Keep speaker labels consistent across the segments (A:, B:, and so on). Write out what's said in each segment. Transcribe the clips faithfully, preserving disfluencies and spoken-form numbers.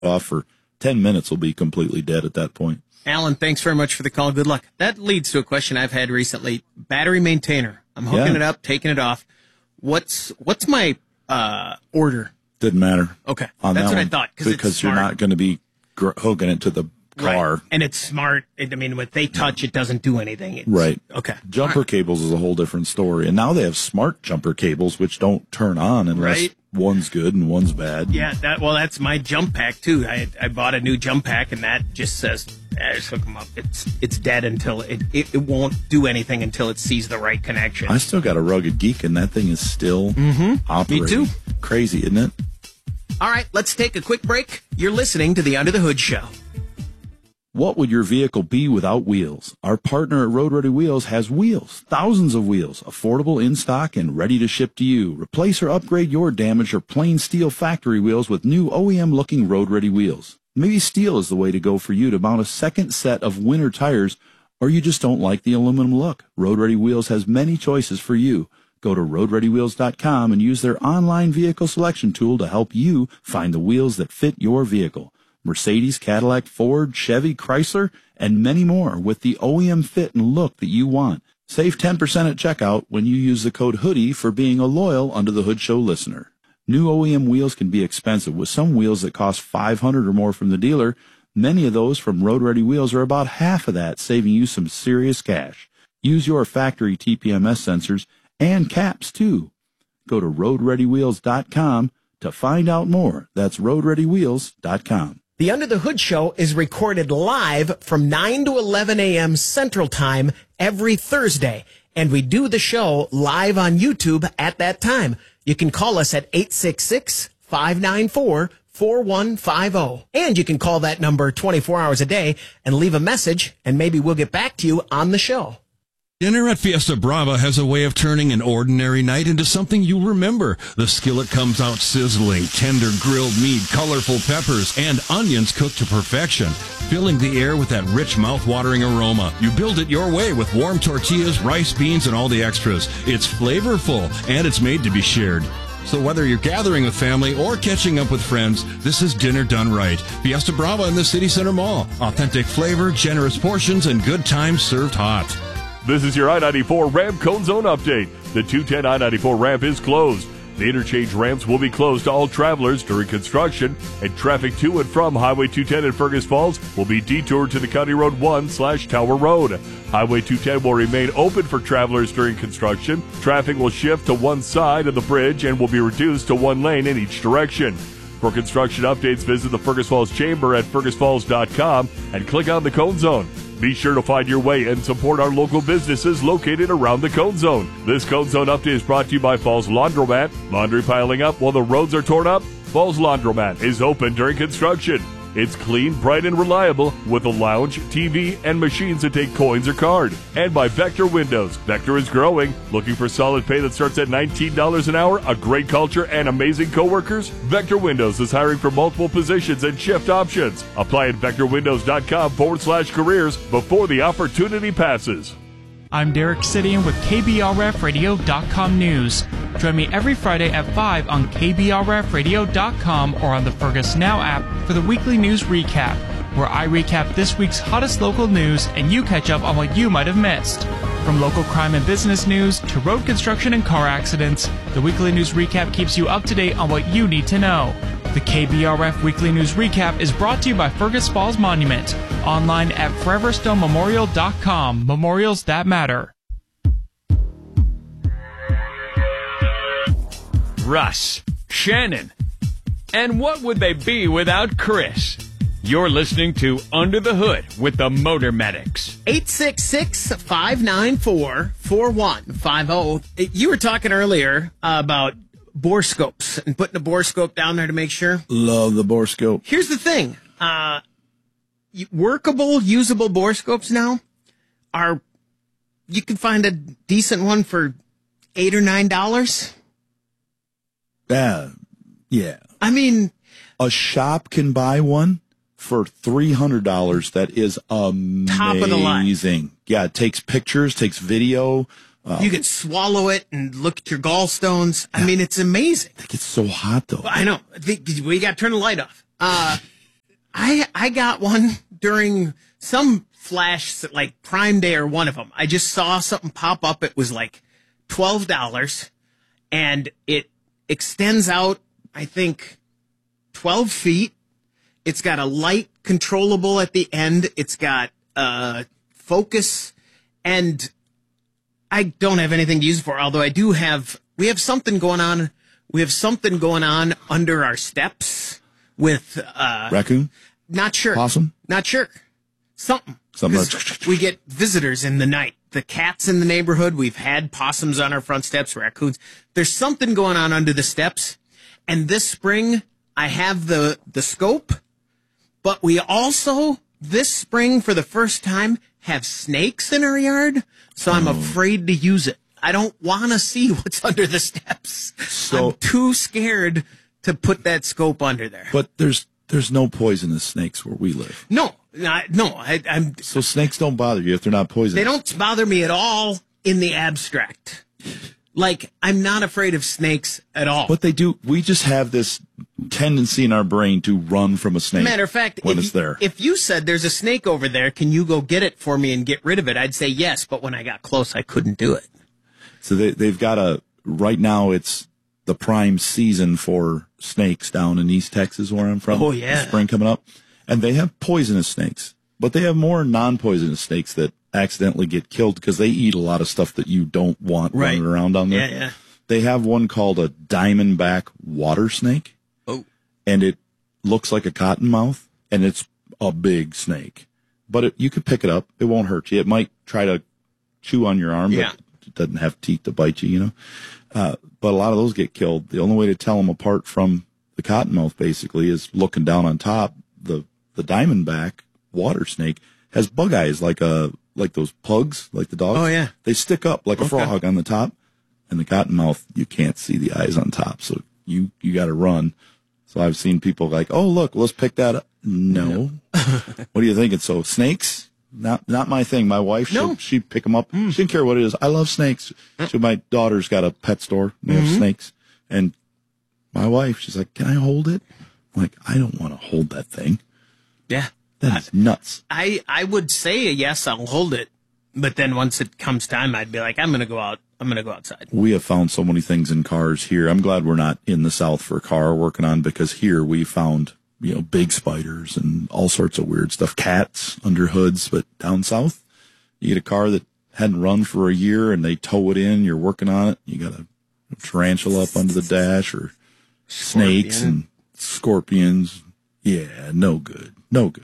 A: off for ten minutes will be completely dead at that point.
B: Alan, thanks very much for the call. Good luck. That leads to a question I've had recently. Battery maintainer. I'm hooking
A: Yeah.
B: it up, taking it off. What's what's my uh, order?
A: Didn't matter.
B: Okay,
A: on
B: that's
A: that
B: what
A: one,
B: I thought. Cause
A: because
B: it's
A: you're
B: smart.
A: not going to be gr- hooking it to the car.
B: Right. And it's smart. It, I mean, when they touch, it doesn't do anything. It's,
A: Right.
B: Okay.
A: Jumper
B: Right.
A: cables is a whole different story. And now they have smart jumper cables, which don't turn on unless
B: Right.
A: one's good and one's bad.
B: Yeah. That. Well, that's my jump pack too. I I bought a new jump pack, and that just says, eh, just hook them up. It's it's dead until it, it it won't do anything until it sees the right connection.
A: I still got a Rugged Geek, and that thing is still operating.
B: Me too.
A: Crazy, isn't it?
B: All right. Let's take a quick break. You're listening to the Under the Hood Show.
A: What would your vehicle be without wheels? Our partner at Road Ready Wheels has wheels, thousands of wheels, affordable in stock and ready to ship to you. Replace or upgrade your damaged or plain steel factory wheels with new O E M looking Road Ready wheels. Maybe steel is the way to go for you to mount a second set of winter tires, or you just don't like the aluminum look. Road Ready Wheels has many choices for you. Go to road ready wheels dot com and use their online vehicle selection tool to help you find the wheels that fit your vehicle. Mercedes, Cadillac, Ford, Chevy, Chrysler, and many more with the O E M fit and look that you want. Save ten percent at checkout when you use the code HOODIE for being a loyal Under the Hood Show listener. New O E M wheels can be expensive, with some wheels that cost five hundred dollars or more from the dealer. Many of those from Road Ready Wheels are about half of that, saving you some serious cash. Use your factory T P M S sensors and caps, too. Go to road ready wheels dot com to find out more. That's road ready wheels dot com.
B: The Under the Hood Show is recorded live from nine to eleven a.m. Central Time every Thursday, and we do the show live on YouTube at that time. You can call us at eight six six, five nine four, four one five zero, and you can call that number twenty-four hours a day and leave a message, and maybe we'll get back to you on the show.
C: Dinner at Fiesta Brava has a way of turning an ordinary night into something you'll remember. The skillet comes out sizzling, tender grilled meat, colorful peppers, and onions cooked to perfection, filling the air with that rich, mouth-watering aroma. You build it your way with warm tortillas, rice, beans, and all the extras. It's flavorful, and it's made to be shared. So whether you're gathering with family or catching up with friends, this is dinner done right. Fiesta Brava in the City Center Mall. Authentic flavor, generous portions, and good times served hot.
D: This is your I ninety-four ramp cone zone update. The two ten I ninety-four ramp is closed. The interchange ramps will be closed to all travelers during construction, and traffic to and from Highway two ten in Fergus Falls will be detoured to the County Road one slash Tower Road. Highway two ten will remain open for travelers during construction. Traffic will shift to one side of the bridge and will be reduced to one lane in each direction. For construction updates, visit the Fergus Falls Chamber at fergus falls dot com and click on the Cone Zone. Be sure to find your way and support our local businesses located around the Cone Zone. This Cone Zone update is brought to you by Falls Laundromat. Laundry piling up while the roads are torn up? Falls Laundromat is open during construction. It's clean, bright, and reliable with a lounge, T V, and machines that take coins or card. And by Vector Windows. Vector is growing. Looking for solid pay that starts at nineteen dollars an hour, a great culture, and amazing coworkers? Vector Windows is hiring for multiple positions and shift options. Apply at vector windows dot com forward slash careers before the opportunity passes.
E: I'm Derek Sidian with K B R F radio dot com News. Join me every Friday at five on K B R F radio dot com or on the Fergus Now app for the weekly news recap, where I recap this week's hottest local news and you catch up on what you might have missed. From local crime and business news to road construction and car accidents, the weekly news recap keeps you up to date on what you need to know. The K B R F Weekly News Recap is brought to you by Fergus Falls Monument, online at forever stone memorial dot com. Memorials that matter.
F: Russ, Shannon, and what would they be without Chris? You're listening to Under the Hood with the Motor Medics.
B: eight six six, five nine four, four one five zero. You were talking earlier about borescopes and putting a borescope down there to make sure.
A: Love the borescope.
B: Here's the thing. Uh, workable, usable borescopes now are, you can find a decent one for eight or nine dollars.
A: Yeah, yeah.
B: I mean,
A: a shop can buy one for three hundred dollars. That is amazing.
B: Top of the line.
A: Yeah, it takes pictures, takes video. Uh,
B: you can swallow it and look at your gallstones. I mean, it's amazing.
A: It gets so hot, though.
B: I know. We got to turn the light off. Uh, I got one during some flash, like Prime Day or one of them. I just saw something pop up. It was like twelve dollars, and it extends out, I think, twelve feet. It's got a light controllable at the end. It's got uh, focus, and I don't have anything to use it for, although I do have, we have something going on. We have something going on under our steps with... Uh,
A: Raccoon?
B: Not sure.
A: Possum?
B: Not sure. Something.
A: Something
B: 'Cause we get visitors in the night. The cats in the neighborhood. We've had possums on our front steps, raccoons. There's something going on under the steps. And this spring, I have the, the scope, but we also, this spring, for the first time, have snakes in our yard. So I'm
A: Oh.
B: afraid to use it. I don't want to see what's under the steps.
A: So-
B: I'm too scared to put that scope under there.
A: But there's there's no poisonous snakes where we live.
B: No, I, no, I, I'm.
A: So snakes don't bother you if they're not poisonous.
B: They don't bother me at all in the abstract. Like, I'm not afraid of snakes at all.
A: But they do. We just have this tendency in our brain to run from a snake.
B: Matter of fact,
A: when
B: if
A: it's
B: you,
A: there.
B: if you said there's a snake over there, can you go get it for me and get rid of it? I'd say yes, but when I got close, I couldn't do it.
A: So they, they've got a, right now it's the prime season for snakes down in East Texas where I'm from.
B: Oh, yeah.
A: The spring coming up. And they have poisonous snakes, but they have more non-poisonous snakes that accidentally get killed because they eat a lot of stuff that you don't want
B: Right.
A: running around down there.
B: Yeah, yeah.
A: They have one called a diamondback water snake.
B: Oh.
A: And it looks like a cottonmouth, and it's a big snake. But it, you could pick it up. It won't hurt you. It might try to chew on your arm,
B: Yeah.
A: but it doesn't have teeth to bite you, you know. Uh, but a lot of those get killed. The only way to tell them apart from the cottonmouth, basically, is looking down on top. The the diamondback water snake has bug eyes like a like those pugs, like the dogs.
B: Oh, yeah.
A: They stick up like a
B: Okay.
A: frog on the top, and the cottonmouth, you can't see the eyes on top, so you you got to run. So I've seen people like, oh, look, let's pick that up. No. What are you thinking? So snakes? Not not my thing. My wife,
B: No.
A: she'd, she'd pick them up. She didn't care what it is. I love snakes. So my daughter's got a pet store. They have snakes. And my wife, she's like, can I hold it? I'm like, I don't want to hold that thing.
B: Yeah.
A: That is nuts.
B: I, I would say yes, I'll hold it. But then once it comes time, I'd be like, I'm going to go out. I'm going to go outside.
A: We have found so many things in cars here. I'm glad we're not in the South for a car working on, because here we found, you know, big spiders and all sorts of weird stuff, cats under hoods. But down south, you get a car that hadn't run for a year and they tow it in. You're working on it. You got a tarantula up under the dash, or snakes
B: Scorpion.
A: and scorpions. Yeah, no good. No good.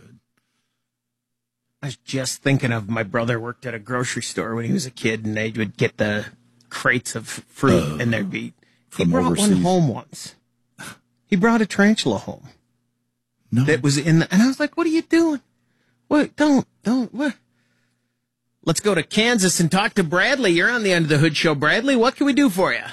B: I was just thinking of my brother worked at a grocery store when he was a kid, and they would get the crates of fruit,
A: Uh,
B: and there'd be. He
A: from
B: brought
A: overseas.
B: one home once. He brought a tarantula home
A: No.
B: that was in the, and I was like, "What are you doing? What? Don't, don't. What?" Let's go to Kansas and talk to Bradley. You're on the Under the Hood show, Bradley. What can we do for you?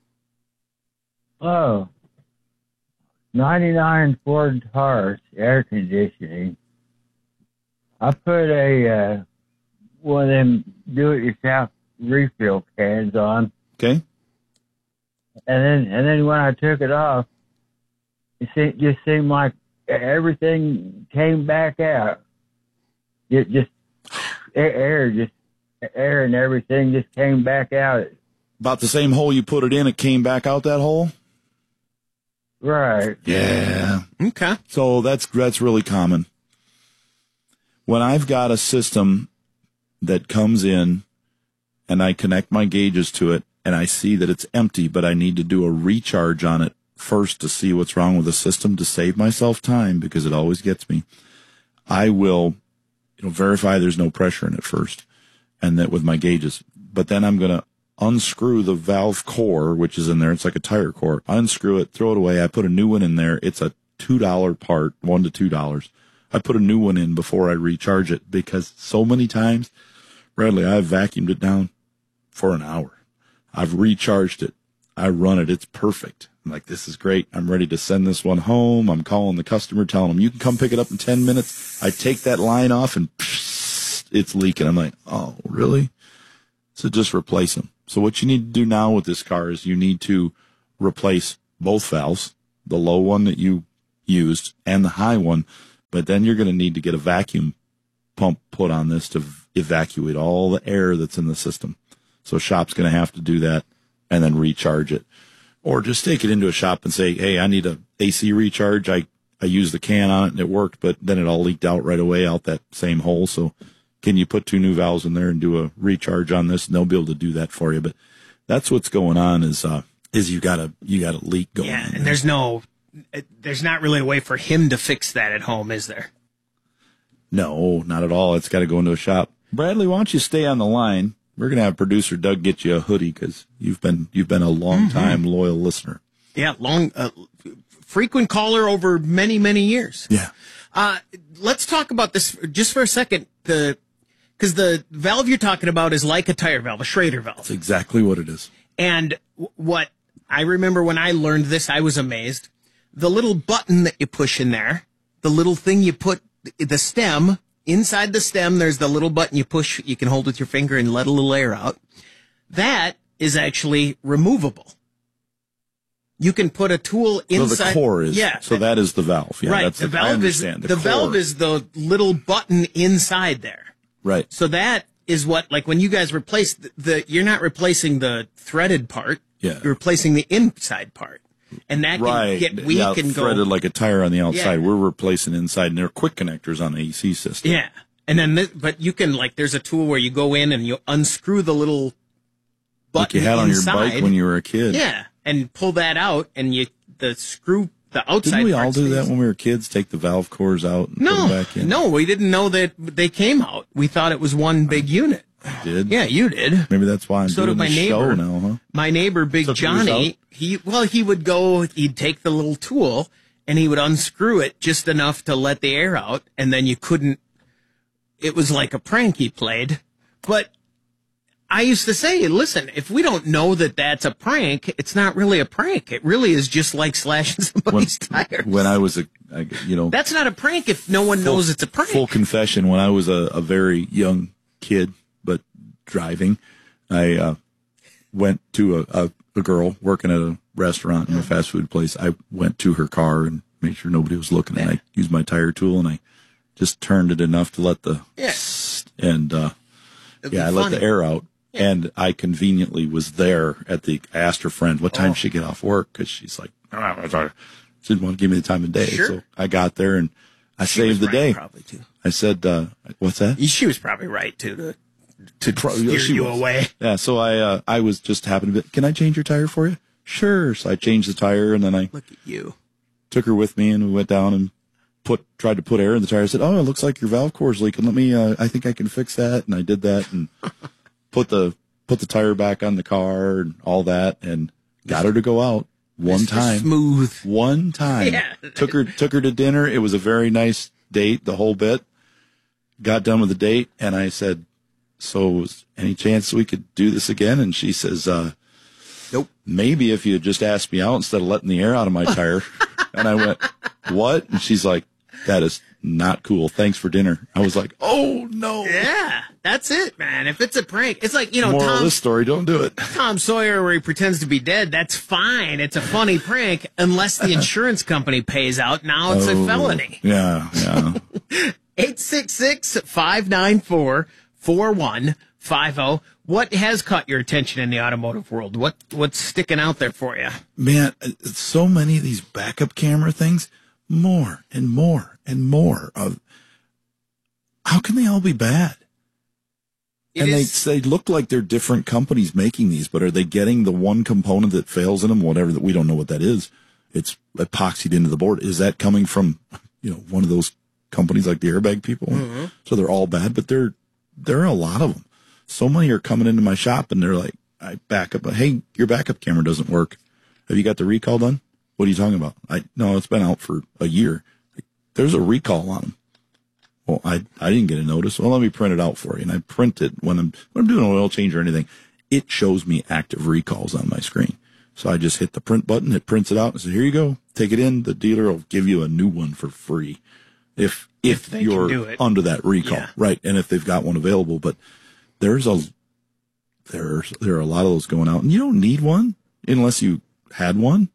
G: Oh, ninety-nine Ford Taurus air conditioning. I put a uh, one of them do-it-yourself refill cans on,
A: Okay.
G: and then and then when I took it off, it se- just seemed like everything came back out. It just air, air, just air and everything just came back out.
A: About the same hole you put it in, it came back out that hole?
G: Right.
A: Yeah.
B: Okay.
A: So that's that's really common. When I've got a system that comes in and I connect my gauges to it and I see that it's empty, but I need to do a recharge on it first to see what's wrong with the system to save myself time, because it always gets me, I will, you know, verify there's no pressure in it first, and that with my gauges. But then I'm going to unscrew the valve core, which is in there. It's like a tire core. Unscrew it, throw it away. I put a new one in there. It's a two dollar part, one to two dollars. I put a new one in before I recharge it, because so many times, Bradley, I've vacuumed it down for an hour. I've recharged it. I run it. It's perfect. I'm like, this is great. I'm ready to send this one home. I'm calling the customer, telling them, you can come pick it up in ten minutes. I take that line off and psh, it's leaking. I'm like, oh, really? So just replace them. So what you need to do now with this car is you need to replace both valves, the low one that you used and the high one, But then you're going to need to get a vacuum pump put on this to v- evacuate all the air that's in the system. So shop's going to have to do that and then recharge it. Or just take it into a shop and say, hey, I need a A C recharge. I, I used the can on it and it worked, but then it all leaked out right away out that same hole. So can you put two new valves in there and do a recharge on this? And they'll be able to do that for you. But that's what's going on is, uh, is you got a, you got a leak going
B: Yeah.
A: on
B: And
A: there.
B: there's no, there's not really a way for him to fix that at home, is there?
A: No, not at all. It's got to go into a shop. Bradley, why don't you stay on the line? We're going to have producer Doug get you a hoodie because you've been, you've been a long time mm-hmm. loyal listener.
B: Yeah. Long, uh, frequent caller over many, many years.
A: Yeah.
B: Uh, let's talk about this just for a second. The, cause the valve you're talking about is like a tire valve, a Schrader valve.
A: That's exactly what it is.
B: And w- what I remember when I learned this, I was amazed. The little button that you push in there, the little thing you put, the stem, inside the stem, there's the little button you push, you can hold with your finger and let a little air out. That is actually removable. You can put a tool inside.
A: So the core is,
B: yeah.
A: So that is the valve. Yeah,
B: right.
A: That's
B: the
A: the,
B: valve is,
A: the,
B: the valve is the little button inside there.
A: Right.
B: So that is what, like when you guys replace the, the you're not replacing the threaded part.
A: Yeah.
B: You're replacing the inside part. And that
A: right.
B: can get weak
A: yeah,
B: and go.
A: threaded like a tire on the outside.
B: Yeah.
A: We're replacing inside, and they're quick connectors on the A C system.
B: Yeah. And then, this, but you can, like, there's a tool where you go in and you unscrew the little button
A: like you had on
B: inside.
A: your bike when you were a kid.
B: Yeah. And pull that out, and you, the screw, the outside
A: Didn't we
B: part
A: all do
B: stays.
A: that when we were kids? Take the valve cores out and
B: No.
A: put them back in?
B: No, we didn't know that they came out. We thought it was one big unit.
A: I did?
B: Yeah, you did.
A: Maybe that's why I'm
B: So
A: doing
B: did my
A: the show
B: neighbor.
A: now, huh?
B: My neighbor, Big
A: Took yours out?
B: Johnny, he, well, he would go, he'd take the little tool and he would unscrew it just enough to let the air out. And then you couldn't, it was like a prank he played. But I used to say, listen, if we don't know that that's a prank, it's not really a prank. It really is just like slashing somebody's
A: When,
B: tires.
A: when I was a, I, you know.
B: That's not a prank if no one
A: full,
B: knows it's a prank.
A: Full confession, when I was a, a very young kid, but driving, I uh, went to a, a, a girl working at a restaurant in a fast food place. I went to her car and made sure nobody was looking, and I used my tire tool and I just turned it enough to let the
B: Yeah.
A: and uh, yeah, I let the air out. Yeah. And I conveniently was there at the. I asked her friend what time
B: Oh.
A: she get off work because she's like, oh, she didn't want to give me the time of day.
B: Sure.
A: So I got there and I
B: She
A: saved
B: was
A: the
B: right,
A: day.
B: Probably too.
A: I said, uh, "What's that?"
B: She was probably right too to to
A: Pro-
B: steer
A: she
B: you
A: was.
B: away.
A: Yeah, so I uh, I was just happened to be, can I change your tire for you? Sure. So I changed the tire and then I
B: Look at you.
A: took her with me and we went down and put tried to put air in the tire. I said, "Oh, it looks like your valve core's leaking. Let me. Uh, I think I can fix that." And I did that and put the put the tire back on the car and all that and got her to go out one
B: Mister
A: time.
B: Smooth.
A: One time.
B: Yeah.
A: Took her took her to dinner. It was a very nice date, the whole bit. Got done with the date and I said, "So is any chance we could do this again?" And she says, uh,
B: Nope.
A: "Maybe if you had just asked me out instead of letting the air out of my tire." And I went, "What?" And she's like, "That is not cool. Thanks for dinner." I was like, "Oh no."
B: Yeah, that's it, man. If it's a prank, it's like, you know,
A: Moral of
B: Tom,
A: this story, don't do it.
B: Tom Sawyer where he pretends to be dead. That's fine. It's a funny prank unless the insurance company pays out. Now it's
A: Oh,
B: a felony.
A: Yeah, yeah.
B: eight six six, five nine four, four one five zero. What has caught your attention in the automotive world? What What's sticking out there for you?
A: Man, so many of these backup camera things, more and more and more of, how can they all be bad?
B: It
A: and
B: is-
A: they they look like they're different companies making these, but are they getting the one component that fails in them, whatever that we don't know what that is? It's epoxied into the board. Is that coming from, you know, one of those companies like the airbag people?
B: Mm-hmm.
A: So they're all bad, but there there are a lot of them. So many are coming into my shop and they're like, I back up. Hey, your backup camera doesn't work. Have you got the recall done? What are you talking about? I no, it's been out for a year. Like, there's a recall on them. Well, I I didn't get a notice. Well, let me print it out for you. And I print it when I'm when I'm doing an oil change or anything. It shows me active recalls on my screen. So I just hit the print button. It prints it out and says, "Here you go. Take it in. The dealer will give you a new one for free if if,
B: If they can do
A: you're
B: it.
A: under that recall,
B: Yeah.
A: right? And if they've got one available." But there's a there's there are a lot of those going out, and you don't need one unless you had one.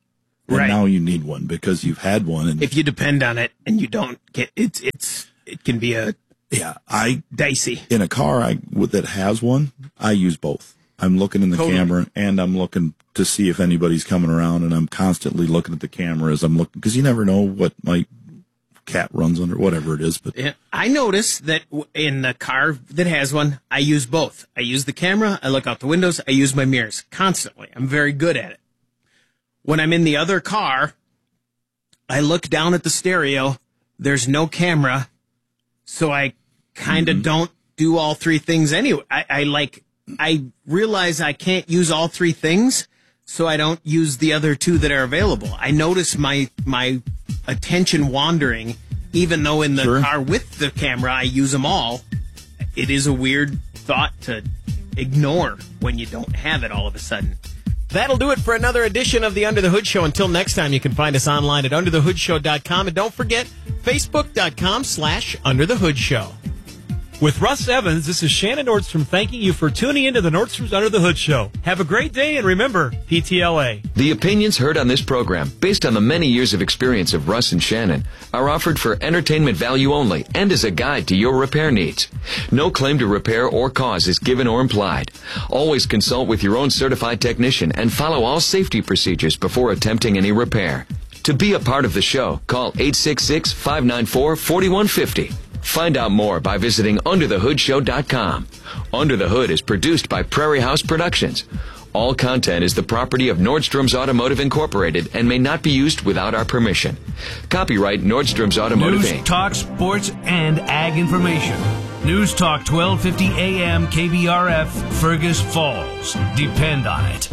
A: And
B: Right.
A: now you need one because you've had one. And
B: If you depend on it and you don't get it's it's it can be a
A: yeah, I
B: dicey.
A: in a car I with that has one, I use both. I'm looking in the
B: Totally.
A: camera and I'm looking to see if anybody's coming around, and I'm constantly looking at the camera as I'm looking because you never know what my cat runs under, whatever it is. But
B: Yeah, I notice that w- in the car that has one, I use both. I use the camera, I look out the windows, I use my mirrors constantly. I'm very good at it. When I'm in the other car, I look down at the stereo. There's no camera, so I kind of don't do all three things anyway. I, I like, I realize I can't use all three things, so I don't use the other two that are available. I notice my my attention wandering, even though in the
A: Sure.
B: car with the camera I use them all. It is a weird thought to ignore when you don't have it all of a sudden. That'll do it for another edition of the Under the Hood Show. Until next time, you can find us online at under the hood show dot com. And don't forget, facebook.com slash Under the Hood Show.
H: With Russ Evans, this is Shannon Nordstrom thanking you for tuning into the Nordstrom's Under the Hood Show. Have a great day, and remember, P T L A.
I: The opinions heard on this program, based on the many years of experience of Russ and Shannon, are offered for entertainment value only and as a guide to your repair needs. No claim to repair or cause is given or implied. Always consult with your own certified technician and follow all safety procedures before attempting any repair. To be a part of the show, call eight six six, five nine four, four one five zero. Find out more by visiting under the hood show dot com. Under the Hood is produced by Prairie House Productions. All content is the property of Nordstrom's Automotive Incorporated and may not be used without our permission. Copyright Nordstrom's Automotive
J: News,
I: Incorporated.
J: talk, sports, and ag information. News Talk twelve fifty A M K B R F, Fergus Falls. Depend on it.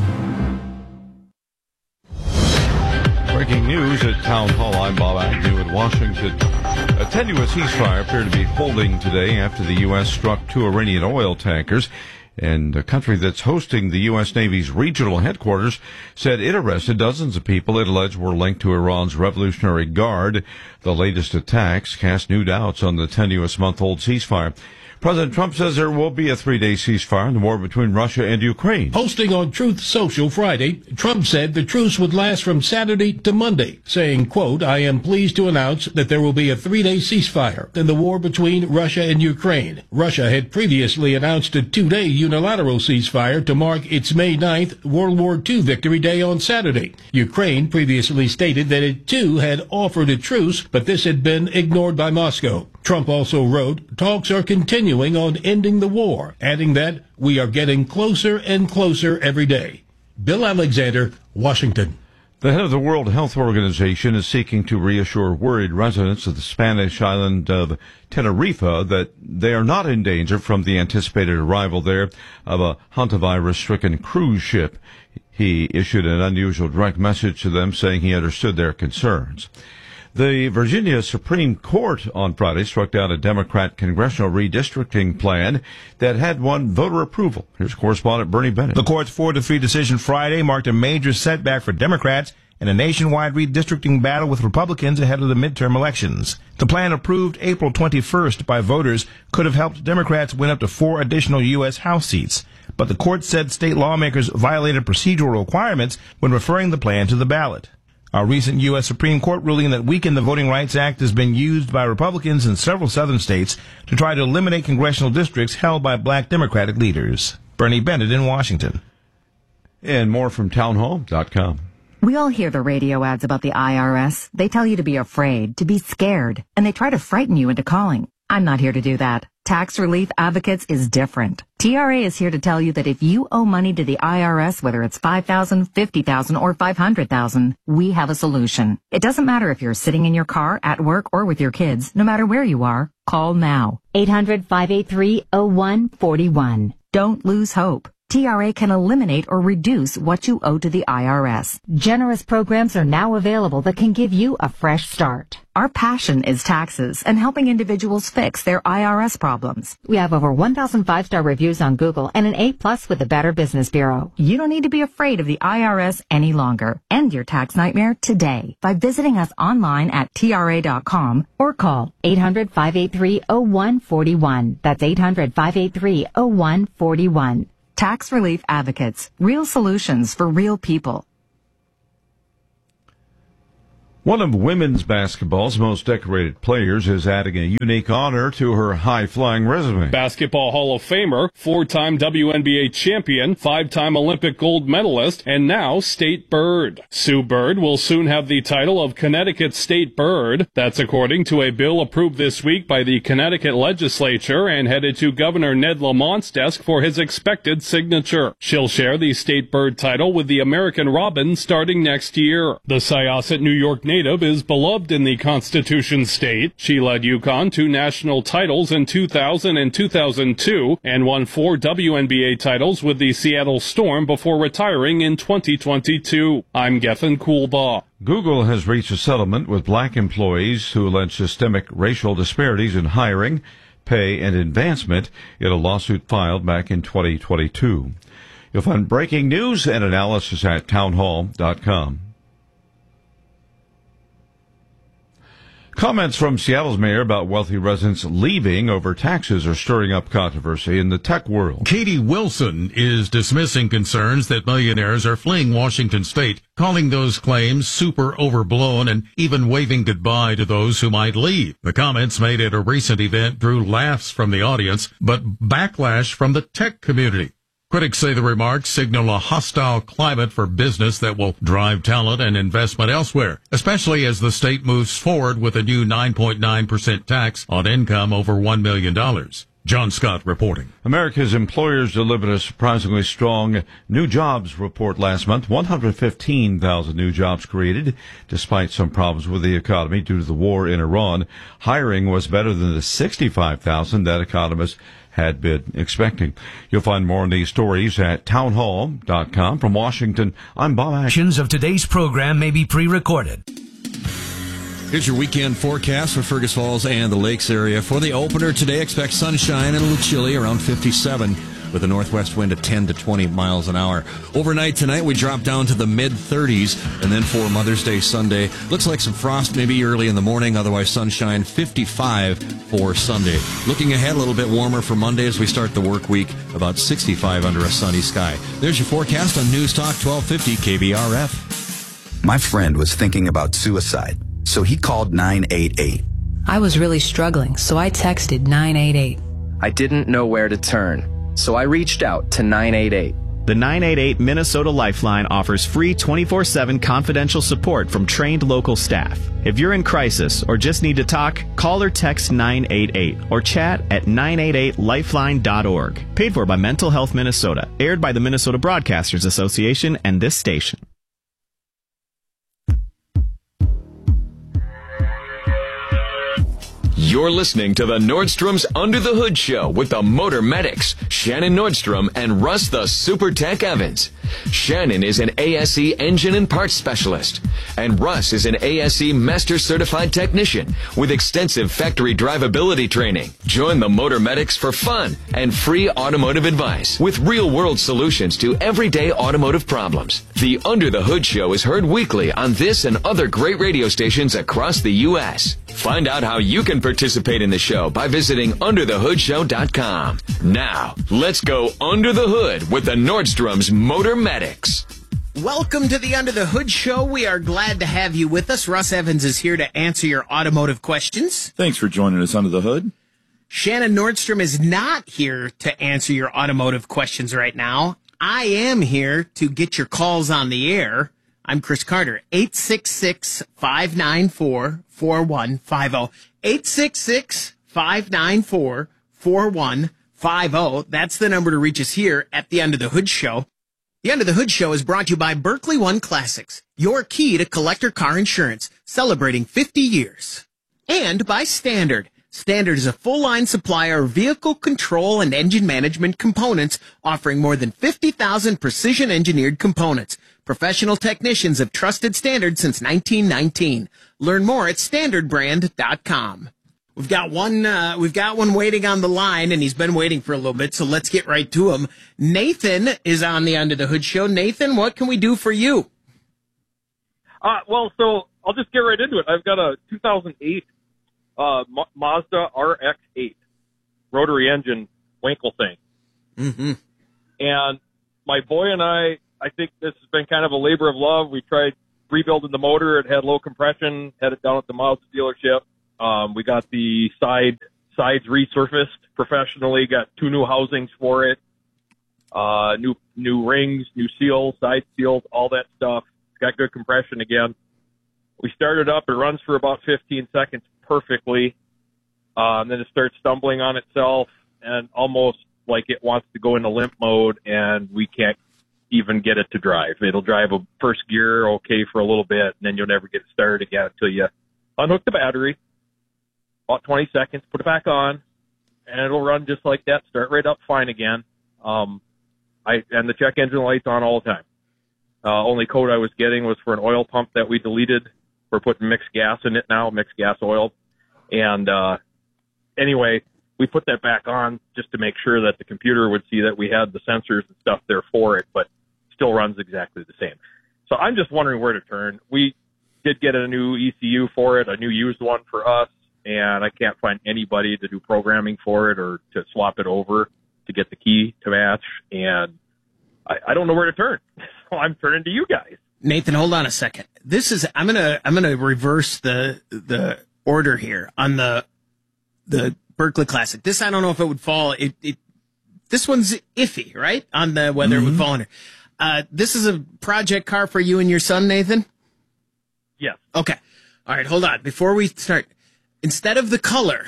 K: Breaking news at Town Hall. I'm Bob Agnew in Washington. A tenuous ceasefire appeared to be holding today after the U S struck two Iranian oil tankers. And a country that's hosting the U S Navy's regional headquarters said it arrested dozens of people it alleged were linked to Iran's Revolutionary Guard. The latest attacks cast new doubts on the tenuous month-old ceasefire. President Trump says there will be a three-day ceasefire in the war between Russia and Ukraine.
L: Posting on Truth Social Friday, Trump said the truce would last from Saturday to Monday, saying, quote, I am pleased to announce that there will be a three-day ceasefire in the war between Russia and Ukraine. Russia had previously announced a two-day unilateral ceasefire to mark its May ninth World War Two Victory Day on Saturday. Ukraine previously stated that it too had offered a truce, but this had been ignored by Moscow. Trump also wrote, talks are continuing on ending the war, adding that we are getting closer and closer every day. Bill Alexander, Washington.
K: The head of the World Health Organization is seeking to reassure worried residents of the Spanish island of Tenerife that they are not in danger from the anticipated arrival there of a hantavirus-stricken cruise ship. He issued an unusual direct message to them saying he understood their concerns. The Virginia Supreme Court on Friday struck down a Democrat congressional redistricting plan that had won voter approval. Here's correspondent Bernie Bennett.
M: The court's four to three decision Friday marked a major setback for Democrats in a nationwide redistricting battle with Republicans ahead of the midterm elections. The plan, approved April twenty-first by voters, could have helped Democrats win up to four additional U S House seats. But the court said state lawmakers violated procedural requirements when referring the plan to the ballot. Our recent U S Supreme Court ruling that weakened the Voting Rights Act has been used by Republicans in several southern states to try to eliminate congressional districts held by black Democratic leaders. Bernie Bennett in Washington.
K: And more from townhall dot com.
N: We all hear the radio ads about the I R S. They tell you to be afraid, to be scared, and they try to frighten you into calling. I'm not here to do that. Tax Relief Advocates is different. T R A is here to tell you that if you owe money to the I R S, whether it's five thousand dollars, fifty thousand dollars, or five hundred thousand dollars, we have a solution. It doesn't matter if you're sitting in your car, at work, or with your kids. No matter where you are, call now. eight hundred, five eight three, zero one four one. Don't lose hope. T R A can eliminate or reduce what you owe to the I R S. Generous programs are now available that can give you a fresh start. Our passion is taxes and helping individuals fix their I R S problems. We have over one thousand five-star reviews on Google and an A plus with the Better Business Bureau. You don't need to be afraid of the I R S any longer. End your tax nightmare today by visiting us online at T R A dot com or call eight hundred, five eight three, zero one four one. That's eight hundred, five eight three, zero one four one. Tax Relief Advocates. Real solutions for real people.
K: One of women's basketball's most decorated players is adding a unique honor to her high-flying resume.
O: Basketball Hall of Famer, four-time W N B A champion, five-time Olympic gold medalist, and now State Bird. Sue Bird will soon have the title of Connecticut State Bird. That's according to a bill approved this week by the Connecticut legislature and headed to Governor Ned Lamont's desk for his expected signature. She'll share the State Bird title with the American Robin starting next year. The Syosset, New York native is beloved in the Constitution state. She led UConn to national titles in two thousand and two thousand two and won four W N B A titles with the Seattle Storm before retiring in twenty twenty-two. I'm Geffen Coolbaugh.
K: Google has reached a settlement with black employees who allege systemic racial disparities in hiring, pay, and advancement in a lawsuit filed back in twenty twenty-two. You'll find breaking news and analysis at townhall dot com. Comments from Seattle's mayor about wealthy residents leaving over taxes are stirring up controversy in the tech world.
L: Katie Wilson is dismissing concerns that millionaires are fleeing Washington state, calling those claims super overblown and even waving goodbye to those who might leave. The comments made at a recent event drew laughs from the audience, but backlash from the tech community. Critics say the remarks signal a hostile climate for business that will drive talent and investment elsewhere, especially as the state moves forward with a new nine point nine percent tax on income over one million dollars. John Scott reporting.
K: America's employers delivered a surprisingly strong new jobs report last month. one hundred fifteen thousand new jobs created, despite some problems with the economy due to the war in Iran. Hiring was better than the sixty-five thousand that economists had been expecting. You'll find more on these stories at townhall dot com. From Washington, I'm Bob Ash.
J: Actions of today's program may be pre-recorded.
C: Here's your weekend forecast for Fergus Falls and the Lakes area. For the opener today, expect sunshine and a little chilly, around fifty-seven, with a northwest wind at ten to twenty miles an hour. Overnight tonight, we drop down to the mid-thirties, and then for Mother's Day Sunday, looks like some frost maybe early in the morning, otherwise sunshine, fifty-five for Sunday. Looking ahead, a little bit warmer for Monday as we start the work week, about sixty-five under a sunny sky. There's your forecast on News Talk twelve fifty K B R F.
P: My friend was thinking about suicide, so he called nine eight eight.
Q: I was really struggling, so I texted nine eight eight.
R: I didn't know where to turn, so I reached out to nine eight eight.
S: The nine eight eight Minnesota Lifeline offers free twenty-four seven confidential support from trained local staff. If you're in crisis or just need to talk, call or text nine eight eight or chat at nine eight eight lifeline dot org. Paid for by Mental Health Minnesota. Aired by the Minnesota Broadcasters Association and this station.
I: You're listening to the Nordstrom's Under the Hood Show with the Motor Medics, Shannon Nordstrom and Russ the Super Tech Evans. Shannon is an A S E engine and parts specialist, and Russ is an A S E Master Certified Technician with extensive factory drivability training. Join the Motor Medics for fun and free automotive advice with real-world solutions to everyday automotive problems. The Under the Hood Show is heard weekly on this and other great radio stations across the U S Find out how you can participate in the show by visiting under the hood show dot com. Now, let's go under the hood with the Nordstrom's Motor Medics.
B: Welcome to the Under the Hood Show. We are glad to have you with us. Russ Evans is here to answer your automotive questions.
A: Thanks for joining us under the hood.
B: Shannon Nordstrom is not here to answer your automotive questions right now. I am here to get your calls on the air. I'm Chris Carter, eight six six, five nine four, four one five zero. eight six six, five nine four, four one five zero. That's the number to reach us here at the Under the Hood Show. The Under the Hood Show is brought to you by Berkeley One Classics, your key to collector car insurance, celebrating fifty years. And by Standard. Standard is a full-line supplier of vehicle control and engine management components, offering more than fifty thousand precision-engineered components. Professional technicians have trusted Standard since nineteen nineteen. Learn more at standard brand dot com. We've got one, uh, we've got one waiting on the line, and he's been waiting for a little bit, so let's get right to him. Nathan is on the Under the Hood Show. Nathan, what can we do for you?
T: Uh, well, so I'll just get right into it. I've got a two thousand eight uh, Ma- Mazda R X eight rotary engine Winkle thing.
B: Mm-hmm.
T: And my boy and I, I think this has been kind of a labor of love. We tried rebuilding the motor. It had low compression, had it down at the Mazda dealership. Um, we got the side sides resurfaced professionally, got two new housings for it, uh, new new rings, new seals, side seals, all that stuff. It's got good compression again. We started up. It runs for about fifteen seconds perfectly. Uh, and then it starts stumbling on itself and almost like it wants to go into limp mode, and we can't even get it to drive. It'll drive a first gear okay for a little bit, and then you'll never get it started again until you unhook the battery, about twenty seconds, put it back on, and it'll run just like that, start right up fine again. Um, I and the check engine light's on all the time. Uh, only code I was getting was for an oil pump that we deleted. We're putting mixed gas in it now, mixed gas oil. And uh, anyway, we put that back on just to make sure that the computer would see that we had the sensors and stuff there for it, but still runs exactly the same. So I'm just wondering where to turn. We did get a new E C U for it, a new used one for us, and I can't find anybody to do programming for it or to swap it over to get the key to match. And I, I don't know where to turn. So I'm turning to you guys.
B: Nathan, hold on a second. This is I'm gonna I'm gonna reverse the the order here on the the Berkeley Classic. This I don't know if it would fall. It, it this one's iffy, right? On the whether mm-hmm. it would fall under. Uh, this is a project car for you and your son, Nathan?
T: Yes.
B: Okay. All right. Hold on. Before we start, instead of the color,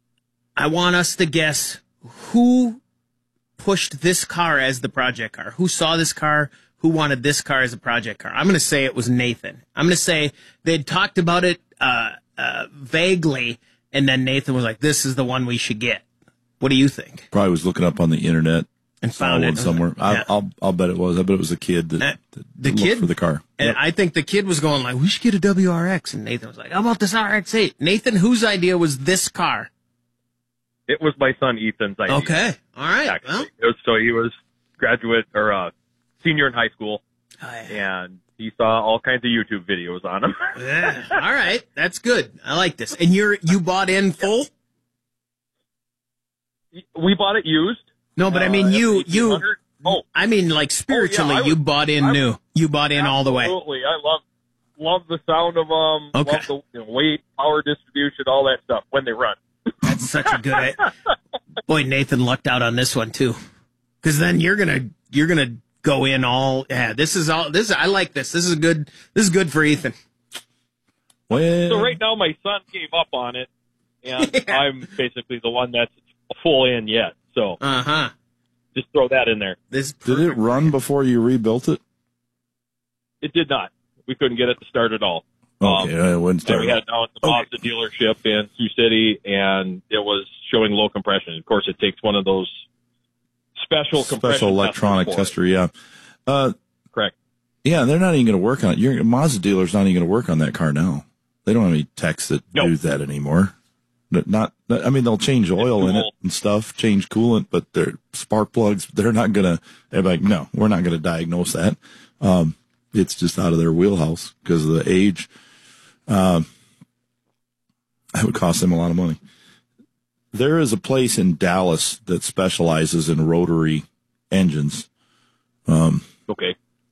B: I want us to guess who pushed this car as the project car. Who saw this car? Who wanted this car as a project car? I'm going to say it was Nathan. I'm going to say they'd talked about it uh, uh, vaguely, and then Nathan was like, this is the one we should get. What do you think?
A: Probably was looking up on the internet
B: and found it
A: somewhere.
B: Yeah.
A: I, I'll I'll bet it was. I bet it was a kid that,
B: uh,
A: that
B: the
A: looked
B: kid
A: for the car.
B: And
A: yep.
B: I think the kid was going like, we should get a W R X, and Nathan was like, how about this R X eight? Nathan, whose idea was this car?
T: It was my son Ethan's idea.
B: Okay, all right. Well.
T: It was, so he was graduate or uh, senior in high school,
B: oh, yeah.
T: and he saw all kinds of YouTube videos on him.
B: Yeah. All right, that's good. I like this. And you're you bought in full?
T: We bought it used.
B: No, but I mean,
T: uh,
B: you you.
T: Oh,
B: I mean, like spiritually,
T: oh, yeah,
B: you
T: was,
B: bought in
T: I
B: new.
T: Was,
B: you bought in all the way.
T: Absolutely, I love love the sound of them.
B: Okay.
T: Love the you know, weight, power distribution, all that stuff when they run.
B: That's such a good. Boy, Nathan lucked out on this one too, because then you're gonna you're gonna go in all. Yeah, this is all. This I like this. This is good. This is good for Ethan.
A: Well,
T: so right now my son gave up on it, and yeah. I'm basically the one that's full in yet. So
B: uh huh.
T: Just throw that in there.
B: This
A: did it run before you rebuilt it?
T: It did not. We couldn't get it to start at all.
A: Okay, um, I wouldn't start.
T: And we had it down at the Mazda okay. dealership in Sioux City, and it was showing low compression. Of course, it takes one of those special
A: special electronic tester. Yeah, uh,
T: correct.
A: Yeah, they're not even going to work on it. Your Mazda dealer's not even going to work on that car now. They don't have any techs that nope. do that anymore. Not, not, I mean, they'll change oil in it and stuff, change coolant, but their spark plugs, they're not going to, they're like, no, we're not going to diagnose that. Um, it's just out of their wheelhouse because of the age. Um, that would cost them a lot of money. There is a place in Dallas that specializes in rotary engines. Um,
T: okay.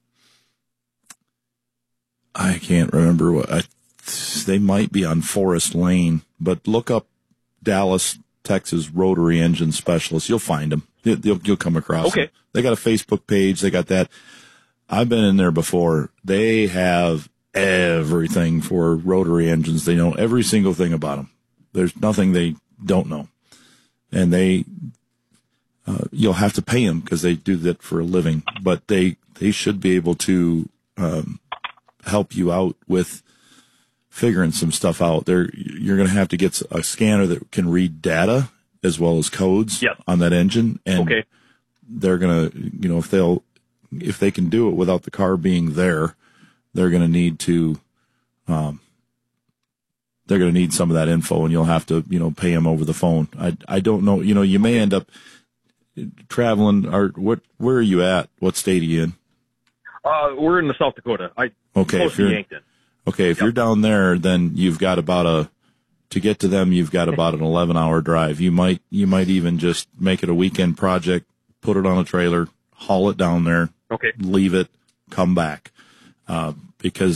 A: I can't remember what I, they might be on Forest Lane, but look up Dallas, Texas rotary engine specialist. You'll find them. You'll, you'll come across
T: okay.
A: them. They got a Facebook page. They got that. I've been in there before. They have everything for rotary engines. They know every single thing about them. There's nothing they don't know. And they, uh, you'll have to pay them because they do that for a living, but they, they should be able to, um, help you out with figuring some stuff out. There, you're going to have to get a scanner that can read data as well as codes
T: yep.
A: on that engine. And
T: okay.
A: they're going to, you know, if they'll, if they can do it without the car being there, they're going to need to, um, they're going to need some of that info, and you'll have to, you know, pay them over the phone. I, I don't know. You know, you may end up traveling. Or what? Where are you at? What state are you in?
T: Uh, we're in the South Dakota. I
A: okay.
T: Close
A: If you're
T: to Yankton.
A: Okay, if
T: yep.
A: you're down there, then you've got about a, to get to them, you've got about an eleven hour drive. You might, you might even just make it a weekend project, put it on a trailer, haul it down there,
T: okay.
A: leave it, come back. Uh, because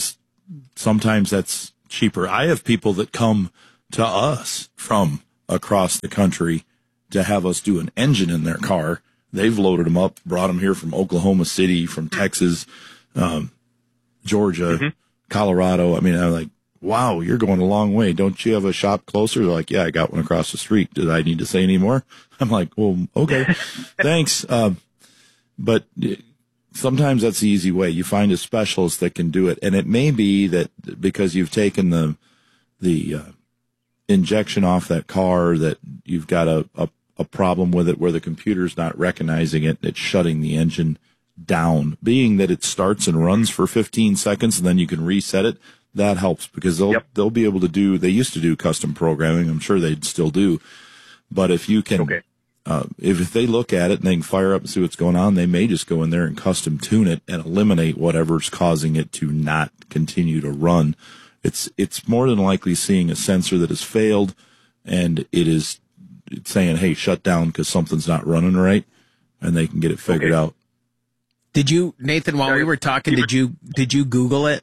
A: sometimes that's cheaper. I have people that come to us from across the country to have us do an engine in their car. They've loaded them up, brought them here from Oklahoma City, from Texas, um, Georgia, mm-hmm. Colorado. I mean, I'm like, wow, you're going a long way. Don't you have a shop closer? They're like, yeah, I got one across the street. Did I need to say any more? I'm like, well, okay, thanks. Um, but sometimes that's the easy way. You find a specialist that can do it. And it may be that because you've taken the, the, uh, injection off that car, that you've got a, a, a problem with it where the computer's not recognizing it. It's shutting the engine down. Being that it starts and runs for fifteen seconds and then you can reset it, that helps because they'll, yep. they'll be able to do, they used to do custom programming. I'm sure they'd still do. But if you can, okay. uh, if, if they look at it and they can fire up and see what's going on, they may just go in there and custom tune it and eliminate whatever's causing it to not continue to run. It's, it's more than likely seeing a sensor that has failed and it is saying, hey, shut down because something's not running right, and they can get it figured okay. out.
B: Did you, Nathan, while we were talking, did you, did you Google it?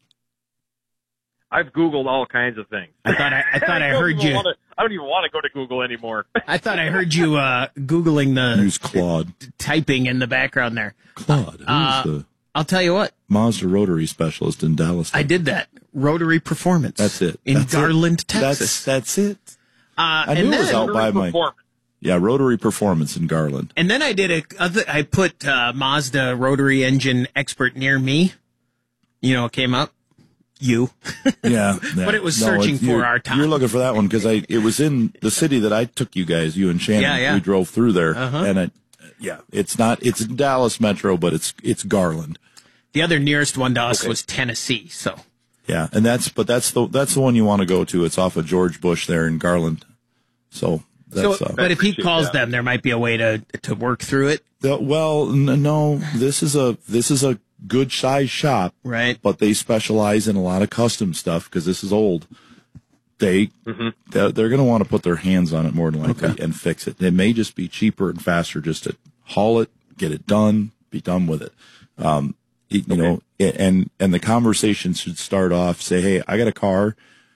T: I've Googled all kinds of things.
B: I thought I, I thought I, I heard you.
T: Wanna, I don't even want to go to Google anymore.
B: I thought I heard you uh, Googling the
A: use Claude
B: t- typing in the background there.
A: Claude,
B: uh,
A: who's the
B: I'll tell you what.
A: Mazda rotary specialist in Dallas.
B: I did that. Rotary Performance.
A: That's it.
B: In
A: that's
B: Garland,
A: it.
B: Texas.
A: That's, that's it.
B: Uh,
A: I knew
B: and
A: it was
B: then,
A: out by my. Yeah, Rotary Performance in Garland.
B: And then I did a. Other, I put uh, Mazda rotary engine expert near me. You know, it came up. You.
A: yeah, yeah.
B: But it was
A: no,
B: searching
A: it,
B: for our time.
A: You're looking for that one because I. It was in the city that I took you guys, you and Shannon.
B: Yeah, yeah.
A: We drove through there,
B: uh-huh.
A: and I. Yeah, it's not. It's in Dallas Metro, but it's it's Garland.
B: The other nearest one to us
A: okay.
B: was Tennessee. So.
A: Yeah, and that's but that's the that's the one you want to go to. It's off of George Bush there in Garland. So. That's,
B: so,
A: uh,
B: but if he calls that. them, there might be a way to to work through it.
A: The, well, n- no, this is a this is a good size shop,
B: right?
A: But they specialize in a lot of custom stuff because this is old. They mm-hmm. they're, they're going to want to put their hands on it more than likely okay. and fix it. It may just be cheaper and faster just to haul it, get it done, be done with it. Um, you okay. know, and and the conversation should start off say, hey, I got a car.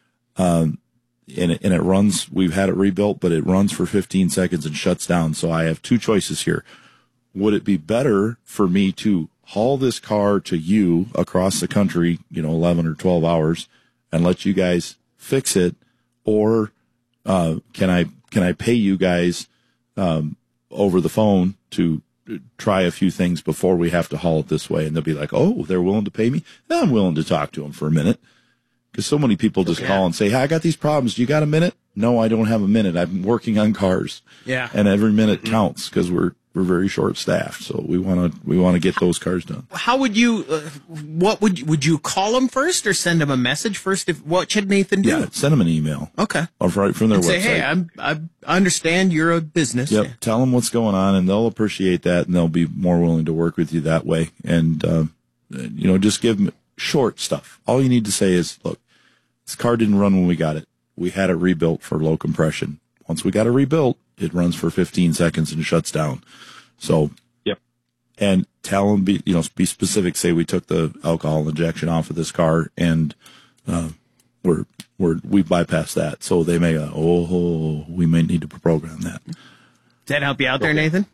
A: Um. And it, and it runs, we've had it rebuilt, but it runs for fifteen seconds and shuts down. So I have two choices here. Would it be better for me to haul this car to you across the country, you know, eleven or twelve hours and let you guys fix it? Or, uh, can I, can I pay you guys, um, over the phone to try a few things before we have to haul it this way? And they'll be like, oh, they're willing to pay me? I'm willing to talk to them for a minute. Because so many people just okay. call and say, hey, I got these problems. Do you got a minute? No, I don't have a minute. I'm working on cars.
B: Yeah.
A: And every minute mm-hmm. counts because we're we're very short staffed. So we want to we want to get those cars done.
B: How would you, uh, what would you, would you call them first or send them a message first? If What should Nathan do?
A: Yeah, send them an email.
B: Okay.
A: Or right from their
B: and
A: website.
B: Say, hey, I'm, I understand you're a business.
A: Yep.
B: Yeah.
A: Tell them what's going on and they'll appreciate that and they'll be more willing to work with you that way. And, uh, you know, just give them short stuff. All you need to say is, look, this car didn't run when we got it. We had it rebuilt for low compression. Once we got it rebuilt, it runs for fifteen seconds and shuts down. So,
T: yep.
A: And tell them, be, you know, be specific. Say we took the alcohol injection off of this car and, uh, we're, we're, we bypassed that. So they may, uh, oh, we may need to program that.
B: Does that help you out
T: okay.
B: there, Nathan?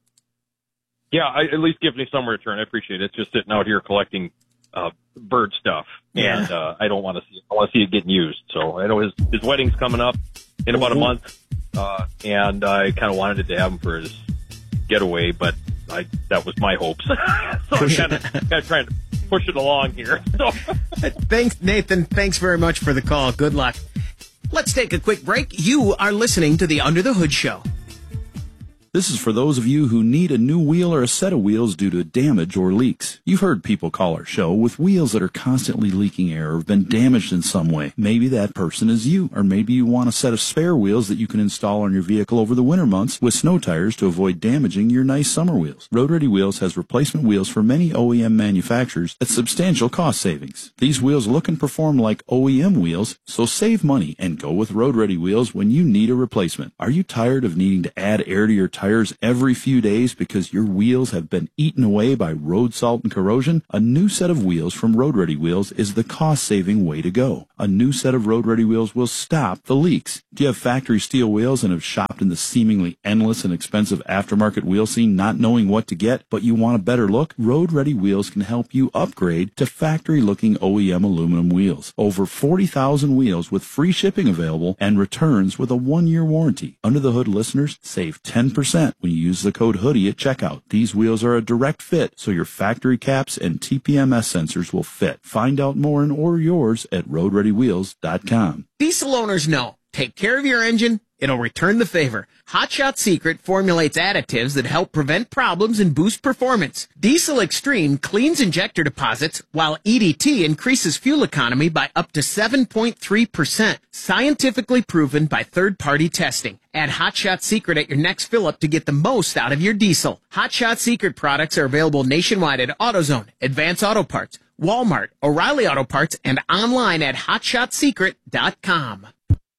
T: Yeah, I, at least give me some return. I appreciate it. It's just sitting out here collecting Uh, bird stuff,
B: yeah.
T: and uh, I don't want to see. I want to see it getting used. So I know his his wedding's coming up in about a month, uh, and I kind of wanted it to have him for his getaway, but I that was my hopes. So I'm kind of kind of trying to push it along here. So.
B: Thanks, Nathan. Thanks very much for the call. Good luck. Let's take a quick break. You are listening to the Under the Hood Show.
A: This is for those of you who need a new wheel or a set of wheels due to damage or leaks. You've heard people call our show with wheels that are constantly leaking air or have been damaged in some way. Maybe that person is you, or maybe you want a set of spare wheels that you can install on your vehicle over the winter months with snow tires to avoid damaging your nice summer wheels. Road Ready Wheels has replacement wheels for many O E M manufacturers at substantial cost savings. These wheels look and perform like O E M wheels, so save money and go with Road Ready Wheels when you need a replacement. Are you tired of needing to add air to your tires tires every few days because your wheels have been eaten away by road salt and corrosion? A new set of wheels from Road Ready Wheels is the cost-saving way to go. A new set of Road Ready Wheels will stop the leaks. Do you have factory steel wheels and have shopped in the seemingly endless and expensive aftermarket wheel scene not knowing what to get, but you want a better look? Road Ready Wheels can help you upgrade to factory-looking O E M aluminum wheels. Over forty thousand wheels with free shipping available and returns with a one-year warranty. Under the Hood listeners save ten percent when you use the code HOODIE at checkout. These wheels are a direct fit, so your factory caps and T P M S sensors will fit. Find out more and order yours at road ready wheels dot com.
B: Diesel owners know. Take care of your engine, it'll return the favor. Hot Shot Secret formulates additives that help prevent problems and boost performance. Diesel Extreme cleans injector deposits, while E D T increases fuel economy by up to seven point three percent. Scientifically proven by third-party testing. Add Hot Shot Secret at your next fill-up to get the most out of your diesel. Hot Shot Secret products are available nationwide at AutoZone, Advance Auto Parts, Walmart, O'Reilly Auto Parts, and online at hot shot secret dot com.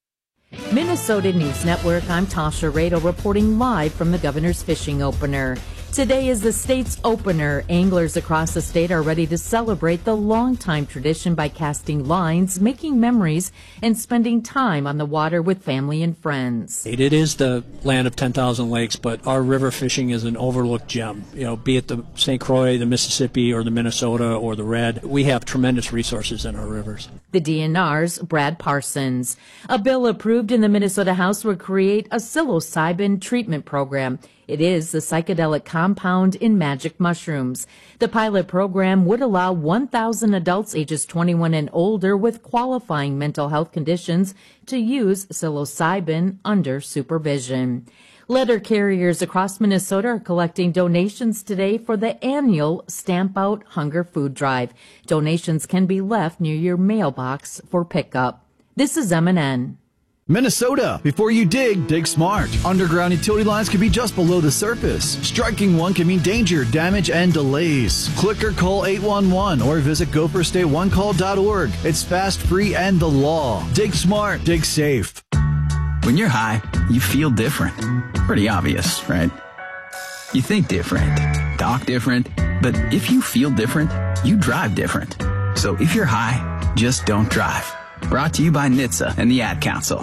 U: Minnesota News Network, I'm Tasha Radel reporting live from the Governor's Fishing Opener. Today is the state's opener. Anglers across the state are ready to celebrate the longtime tradition by casting lines, making memories, and spending time on the water with family and friends.
V: It is the land of ten thousand lakes, but our river fishing is an overlooked gem. You know, be it the Saint Croix, the Mississippi, or the Minnesota, or the Red, we have tremendous resources in our rivers.
U: The D N R's Brad Parsons. A bill approved in the Minnesota House will create a psilocybin treatment program. It is the psychedelic compound in magic mushrooms. The pilot program would allow one thousand adults ages twenty-one and older with qualifying mental health conditions to use psilocybin under supervision. Letter carriers across Minnesota are collecting donations today for the annual Stamp Out Hunger Food Drive. Donations can be left near your mailbox for pickup. This is M and N.
W: Minnesota, before you dig, dig smart. Underground utility lines can be just below the surface. Striking one can mean danger, damage, and delays. Click or call eight one one or visit gopher state one call dot org. It's fast, free, and the law. Dig smart, dig safe.
P: When you're high, you feel different. Pretty obvious, right? You think different, talk different, but if you feel different, you drive different. So if you're high, just don't drive. Brought to you by N H T S A and the Ad Council.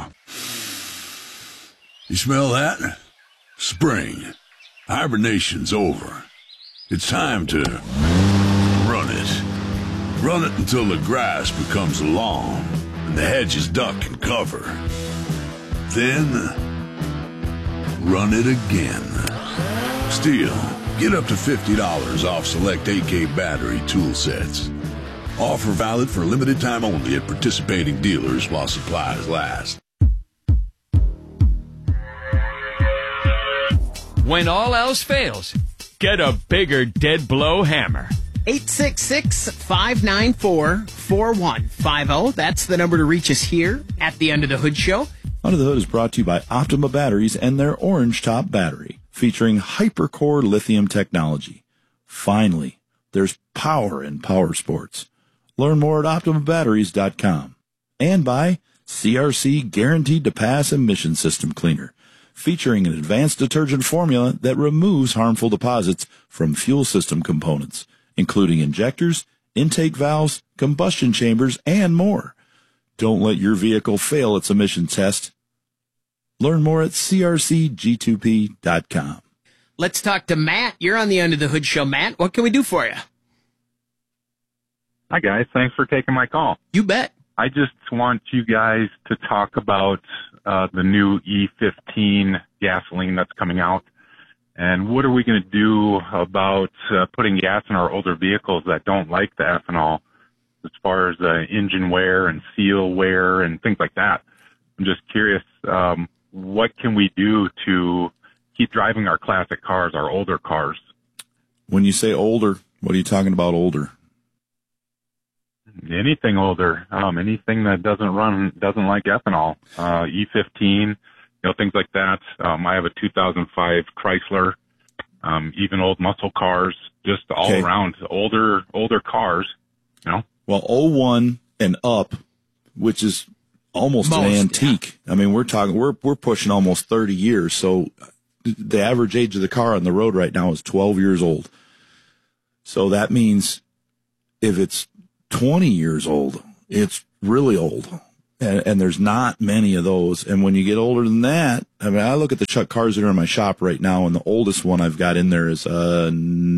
X: You smell that? Spring. Hibernation's over. It's time to run it. Run it until the grass becomes lawn and the hedges duck and cover. Then, run it again. Still, get up to fifty dollars off select A K battery tool sets. Offer valid for limited time only at participating dealers while supplies last.
F: When all else fails, get a bigger dead blow hammer.
B: eight six six, five nine four, four one five zero. That's the number to reach us here at the Under the Hood Show.
A: Under the Hood is brought to you by Optima Batteries and their Orange Top Battery, featuring HyperCore lithium technology. Finally, there's power in power sports. Learn more at optima batteries dot com. And by C R C Guaranteed to Pass Emission System Cleaner, featuring an advanced detergent formula that removes harmful deposits from fuel system components, including injectors, intake valves, combustion chambers, and more. Don't let your vehicle fail its emission test. Learn more at C R C G two P dot com.
B: Let's talk to Matt. You're on the Under the Hood Show, Matt. What can we do for you?
Y: Hi, guys. Thanks for taking my call.
B: You bet.
Y: I just want you guys to talk about uh, the new E fifteen gasoline that's coming out. And what are we going to do about uh, putting gas in our older vehicles that don't like the ethanol, as far as uh, engine wear and seal wear and things like that? I'm just curious, um, what can we do to keep driving our classic cars, our older cars?
A: When you say older, what are you talking about older?
Y: Anything older, um, anything that doesn't run, doesn't like ethanol, uh, E fifteen, you know, things like that. Um, I have a two thousand five Chrysler, um, even old muscle cars, just all
A: Okay.
Y: around older, older cars, you know.
A: Well, oh one and up, which is almost an
Y: Most,
A: antique. I mean, we're talking, we're, we're pushing almost thirty years. So the average age of the car on the road right now is twelve years old. So that means if it's twenty years old, it's really old. And, and there's not many of those. And when you get older than that, I mean, I look at the truck cars that are in my shop right now, and the oldest one I've got in there is uh,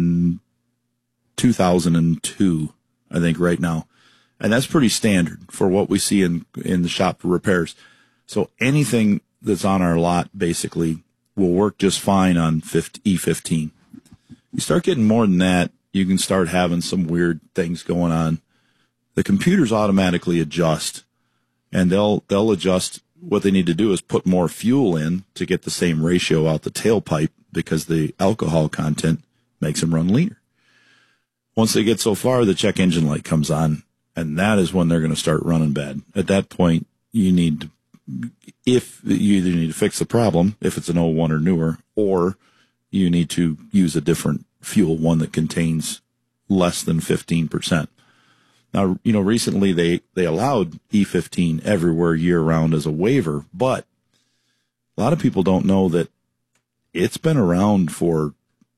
A: two thousand two, I think, right now. And that's pretty standard for what we see in, in the shop for repairs. So anything that's on our lot basically will work just fine on E fifteen. You start getting more than that, you can start having some weird things going on. The computers automatically adjust, and they'll they'll adjust. What they need to do is put more fuel in to get the same ratio out the tailpipe, because the alcohol content makes them run leaner. Once they get so far, the check engine light comes on, and that is when they're going to start running bad. At that point, you need to, if you either need to fix the problem, if it's an oh one or newer, or you need to use a different fuel, one that contains less than fifteen percent. Now, you know, recently they, they allowed E fifteen everywhere year round as a waiver, but a lot of people don't know that it's been around for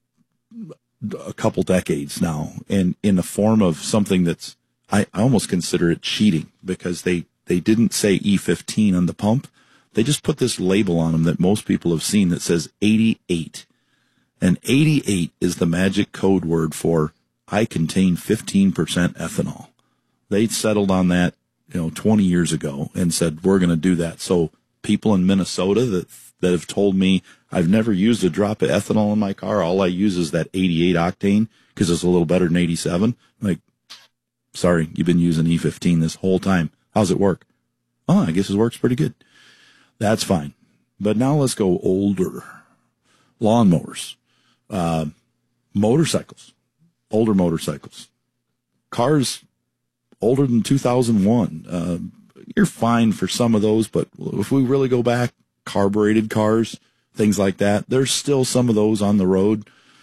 A: a couple decades now, and in the form of something that's, I, I almost consider it cheating, because they, they didn't say E fifteen on the pump. They just put this label on them that most people have seen that says eighty-eight. And eighty-eight is the magic code word for I contain fifteen percent ethanol. They settled on that, you know, twenty years ago and said, we're going to do that. So people in Minnesota that, that have told me I've never used a drop of ethanol in my car, all I use is that eighty-eight octane because it's a little better than eighty-seven. Like, sorry, you've been using E fifteen this whole time. How's it work? Oh, I guess it works pretty good. That's fine. But now let's go older. Lawnmowers, uh, motorcycles, older motorcycles, cars older than two thousand one. Uh, you're fine for some of those, but if we really go back, carbureted cars, things like that, there's still some of those on the road.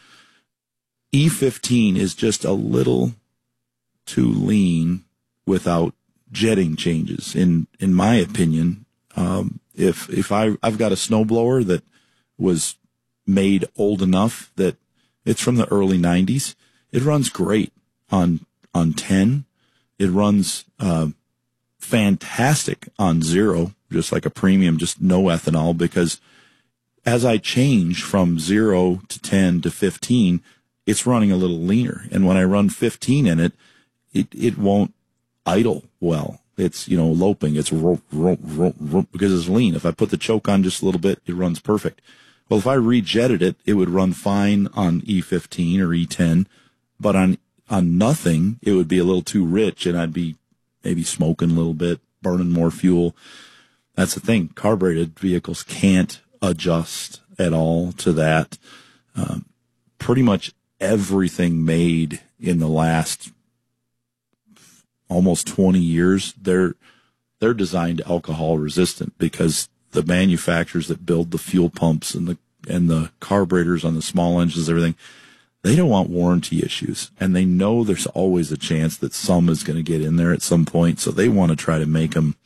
A: E fifteen is just a little too lean without jetting changes, in in my opinion. Um, if if I I've got a snowblower that was made old enough that it's from the early nineties, it runs great on on ten. It runs uh, fantastic on zero, just like a premium, just no ethanol, because as I change from zero to ten to fifteen, it's running a little leaner. And when I run fifteen in it, it, it won't idle well. It's, you know, loping. It's ro- ro- ro- ro- because it's lean. If I put the choke on just a little bit, it runs perfect. Well, if I rejetted it, it would run fine on E fifteen or E ten, but on on nothing, it would be a little too rich, and I'd be maybe smoking a little bit, burning more fuel. That's the thing. Carbureted vehicles can't adjust at all to that. Um, pretty much everything made in the last almost twenty years, they're they're designed alcohol resistant, because the manufacturers that build the fuel pumps and the and the carburetors on the small engines, everything, they don't want warranty issues, and they know there's always a chance that some is going to get in there at some point, so they want to try to make them,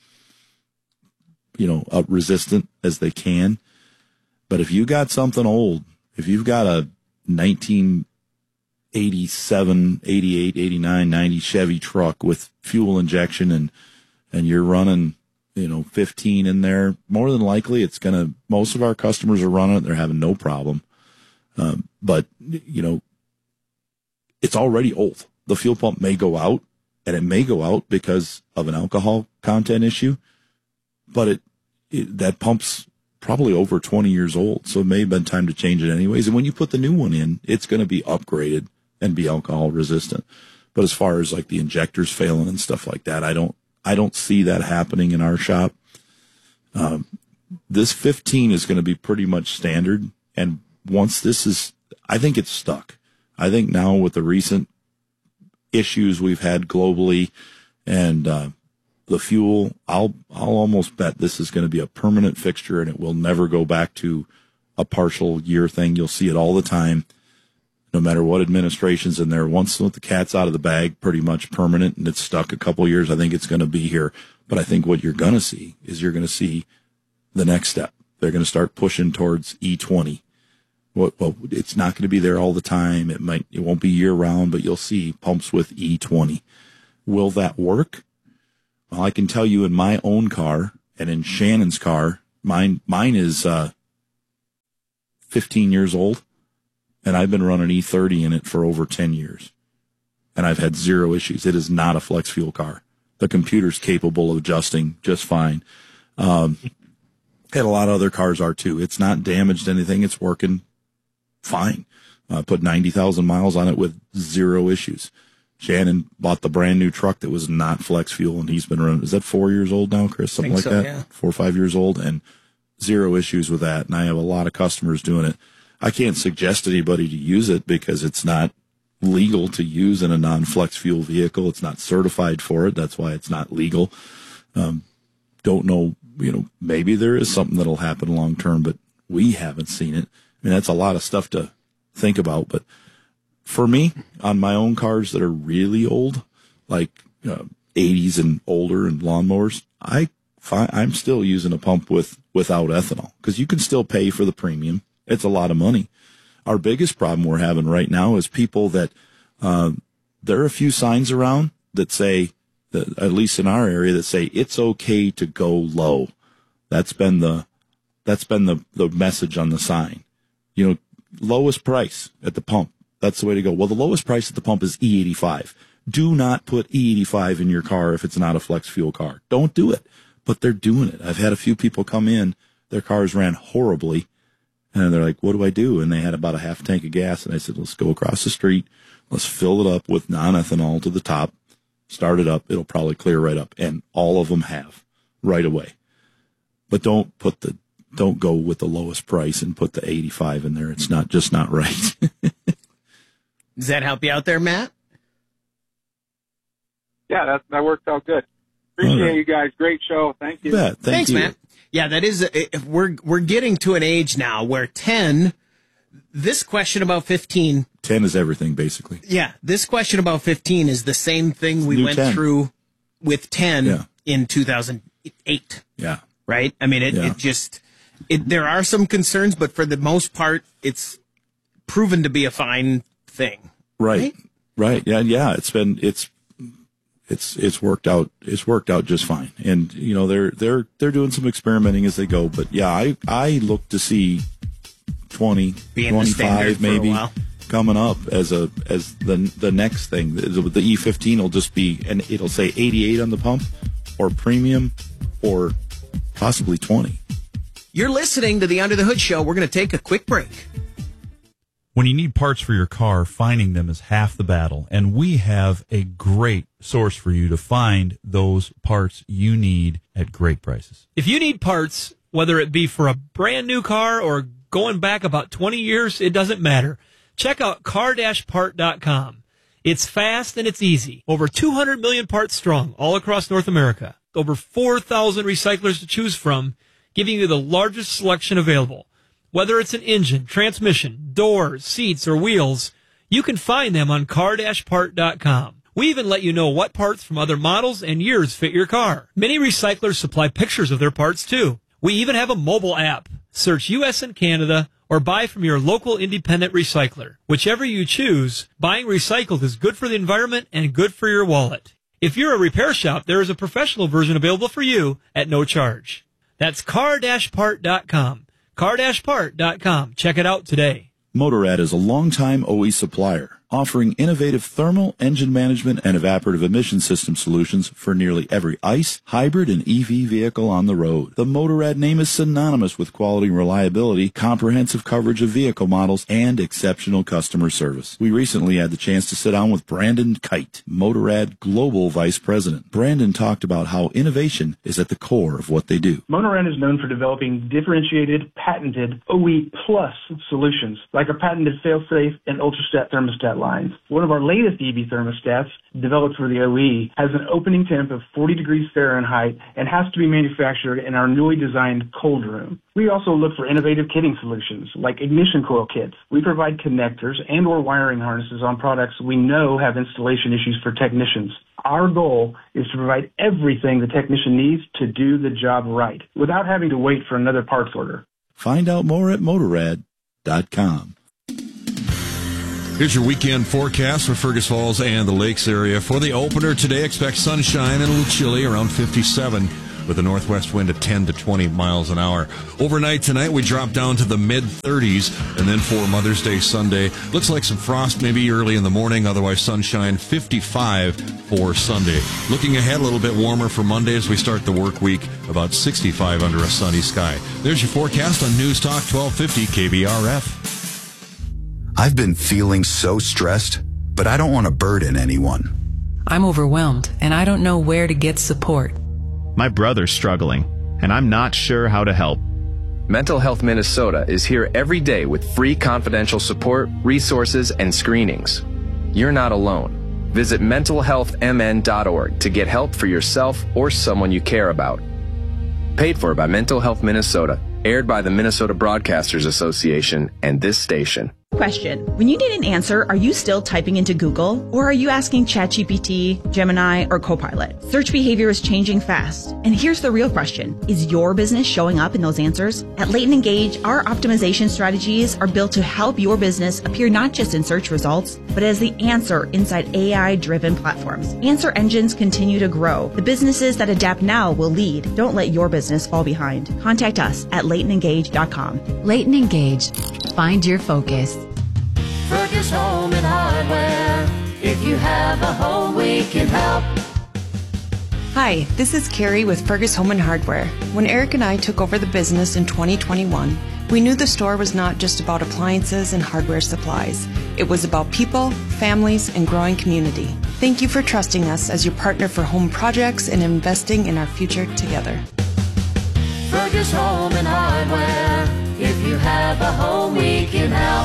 A: you know, uh, resistant as they can. But if you got something old, if you've got a nineteen eighty-seven, eighty-eight, eighty-nine, ninety Chevy truck with fuel injection, and and you're running, you know, fifteen in there, more than likely it's going to, most of our customers are running it, they're having no problem. Um, but, you know, it's already old. The fuel pump may go out, and it may go out because of an alcohol content issue, but it, it that pump's probably over twenty years old, so it may have been time to change it anyways. And when you put the new one in, it's going to be upgraded and be alcohol resistant. But as far as like the injectors failing and stuff like that, I don't, I don't see that happening in our shop. Um, this fifteen is going to be pretty much standard. And once this is, I think it's stuck. I think now with the recent issues we've had globally and, uh, the fuel, I'll, I'll almost bet this is going to be a permanent fixture, and it will never go back to a partial year thing. You'll see it all the time, no matter what administration's in there. Once the cat's out of the bag, pretty much permanent, and it's stuck a couple of years, I think it's going to be here. But I think what you're going to see is you're going to see the next step. They're going to start pushing towards E twenty. Well, well, it's not going to be there all the time. It might, it won't be year round, but you'll see pumps with E twenty. Will that work? Well, I can tell you in my own car and in Shannon's car, mine, mine is, uh, fifteen years old, and I've been running E thirty in it for over ten years, and I've had zero issues. It is not a flex fuel car. The computer's capable of adjusting just fine. Um, and a lot of other cars are too. It's not damaged anything. It's working fine. Uh, put ninety thousand miles on it with zero issues. Shannon bought the brand new truck that was not flex fuel, and he's been running. Is that four years old now, Chris? Something like
B: so,
A: that?
B: Yeah.
A: Four or five years old, and zero issues with that. And I have a lot of customers doing it. I can't suggest anybody to use it because it's not legal to use in a non-flex fuel vehicle. It's not certified for it. That's why it's not legal. Um, don't know, you know, maybe there is something that'll happen long term, but we haven't seen it. I mean, that's a lot of stuff to think about. But for me, on my own cars that are really old, like uh, eighties and older and lawnmowers, I fi- I'm still using a pump with without ethanol because you can still pay for the premium. It's a lot of money. Our biggest problem we're having right now is people that uh, there are a few signs around that say, that, at least in our area, that say it's okay to go low. That's been the that's been the, the message on the sign. You know, lowest price at the pump. That's the way to go. Well, the lowest price at the pump is E eighty-five. Do not put E eighty-five in your car if it's not a flex fuel car. Don't do it. But they're doing it. I've had a few people come in, their cars ran horribly, and they're like, what do I do? And they had about a half tank of gas, and I said, let's go across the street. Let's fill it up with non-ethanol to the top. Start it up. It'll probably clear right up. And all of them have right away. But don't put the, don't go with the lowest price and put the eighty-five in there. It's not, just not right.
B: Does that help you out there, Matt?
D: Yeah, that, that worked out good. Appreciate
A: right.
D: you guys. Great show. Thank you.
A: Yeah, thank
B: Thanks,
A: you.
B: Matt. Yeah, that is, if we're, we're getting to an age now where ten, this question about fifteen.
A: ten is everything, basically.
B: Yeah, this question about fifteen is the same thing we
A: New
B: went
A: ten.
B: through with ten
A: Yeah.
B: in two thousand eight.
A: Yeah.
B: Right? I mean, it,
A: Yeah.
B: it just, it, there are some concerns, but for the most part, it's proven to be a fine thing.
A: Right. Right. Yeah. Yeah. It's been, it's, it's, it's worked out, it's worked out just fine. And, you know, they're, they're, they're doing some experimenting as they go. But yeah, I, I look to see twenty,
B: Being the standard
A: twenty-five
B: for a
A: maybe
B: while.
A: coming up as a, as the, the next thing. The, the E fifteen will just be, and it'll say eighty-eight on the pump or premium or possibly twenty.
B: You're listening to the Under the Hood Show. We're going to take a quick break.
E: When you need parts for your car, finding them is half the battle. And we have a great source for you to find those parts you need at great prices.
G: If you need parts, whether it be for a brand new car or going back about twenty years, it doesn't matter. Check out car dash part dot com. It's fast and it's easy. Over two hundred million parts strong all across North America. Over four thousand recyclers to choose from, giving you the largest selection available. Whether it's an engine, transmission, doors, seats, or wheels, you can find them on car dash part dot com. We even let you know what parts from other models and years fit your car. Many recyclers supply pictures of their parts too. We even have a mobile app. Search U S and Canada or buy from your local independent recycler. Whichever you choose, buying recycled is good for the environment and good for your wallet. If you're a repair shop, there is a professional version available for you at no charge. That's car dash part dot com. car dash part dot com. Check it out today.
A: Motorrad is a longtime O E supplier, offering innovative thermal, engine management, and evaporative emission system solutions for nearly every ICE, hybrid, and E V vehicle on the road. The Motorrad name is synonymous with quality and reliability, comprehensive coverage of vehicle models, and exceptional customer service. We recently had the chance to sit down with Brandon Kite, Motorrad Global Vice President. Brandon talked about how innovation is at the core of what they do.
H: Motorrad is known for developing differentiated, patented O E plus solutions, like our patented fail-safe and ultrastat thermostat lines. One of our latest E V thermostats, developed for the O E, has an opening temp of forty degrees Fahrenheit and has to be manufactured in our newly designed cold room. We also look for innovative kitting solutions, like ignition coil kits. We provide connectors and or wiring harnesses on products we know have installation issues for technicians. Our goal is to provide everything the technician needs to do the job right, without having to wait for another parts order.
A: Find out more at Motorrad dot com.
C: Here's your weekend forecast for Fergus Falls and the Lakes area. For the opener today, expect sunshine and a little chilly, around fifty-seven, with a northwest wind at ten to twenty miles an hour. Overnight tonight, we drop down to the mid-thirties, and then for Mother's Day Sunday, looks like some frost maybe early in the morning, otherwise sunshine, fifty-five for Sunday. Looking ahead, a little bit warmer for Monday as we start the work week, about sixty-five under a sunny sky. There's your forecast on News Talk twelve fifty K B R F.
K: I've been feeling so stressed, but I don't want to burden anyone.
Q: I'm overwhelmed, and I don't know where to get support.
S: My brother's struggling, and I'm not sure how to help.
R: Mental Health Minnesota is here every day with free confidential support, resources, and screenings. You're not alone. Visit mental health m n dot org to get help for yourself or someone you care about. Paid for by Mental Health Minnesota, aired by the Minnesota Broadcasters Association and this station.
L: Question. When you need an answer, are you still typing into Google? Or are you asking ChatGPT, Gemini, or Copilot? Search behavior is changing fast. And here's the real question. Is your business showing up in those answers? At Leighton Engage, our optimization strategies are built to help your business appear not just in search results, but as the answer inside A I-driven platforms. Answer engines continue to grow. The businesses that adapt now will lead. Don't let your business fall behind. Contact us at leighton engage dot com.
U: Leighton Engage. Find your focus.
M: Fergus Home and Hardware. If you have a home, we can help.
N: Hi, this is Carrie with Fergus Home and Hardware. When Eric and I took over the business in twenty twenty-one, we knew the store was not just about appliances and hardware supplies. It was about people, families, and growing community. Thank you for trusting us as your partner for home projects and investing in our future together.
M: Fergus Home and Hardware. If you have a home, we can help.